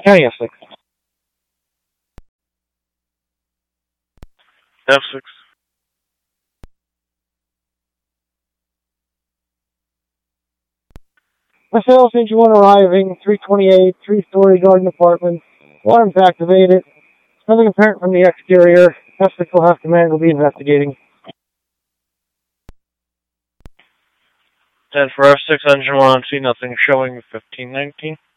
County F6. F6. Myself, Engine 1 arriving, 328, three-story garden apartment. Alarms activated. Nothing apparent from the exterior. F6 will have command will be investigating. And for F6 Engine 1 on T, nothing showing 1519.